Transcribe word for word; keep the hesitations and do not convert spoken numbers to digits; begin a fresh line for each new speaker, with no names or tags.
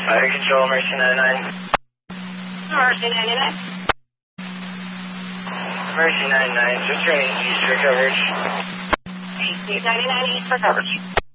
Fire Control, Mercy ninety-nine.
Mercy ninety-nine.
Mercy ninety-nine, just range, east for coverage.
East ninety-nine, east for coverage.